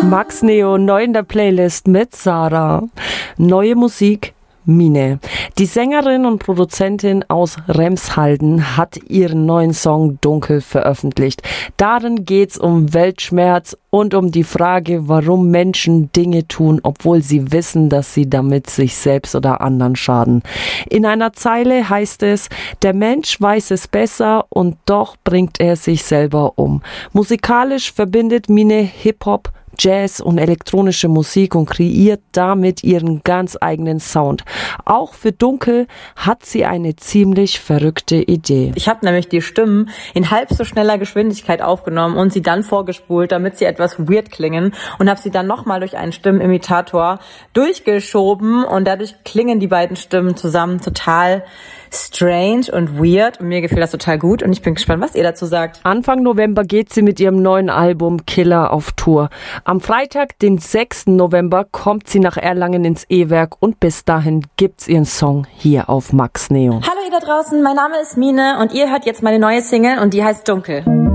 Max Neo, neu in der Playlist mit Sarah. Neue Musik, Mine. Die Sängerin und Produzentin aus Remshalden hat ihren neuen Song Dunkel veröffentlicht. Darin geht's um Weltschmerz und um die Frage, warum Menschen Dinge tun, obwohl sie wissen, dass sie damit sich selbst oder anderen schaden. In einer Zeile heißt es, der Mensch weiß es besser und doch bringt er sich selber um. Musikalisch verbindet Mine Hip-Hop, Jazz und elektronische Musik und kreiert damit ihren ganz eigenen Sound. Auch für Dunkel hat sie eine ziemlich verrückte Idee. Ich habe nämlich die Stimmen in halb so schneller Geschwindigkeit aufgenommen und sie dann vorgespult, damit sie etwas weird klingen, und habe sie dann nochmal durch einen Stimmenimitator durchgeschoben und dadurch klingen die beiden Stimmen zusammen total strange und weird und mir gefällt das total gut und ich bin gespannt, was ihr dazu sagt. Anfang November geht sie mit ihrem neuen Album Killer auf Tour. Am Freitag, den 6. November, kommt sie nach Erlangen ins E-Werk und bis dahin gibt's ihren Song hier auf Max Neo. Hallo ihr da draußen, mein Name ist Mine und ihr hört jetzt meine neue Single und die heißt Dunkel.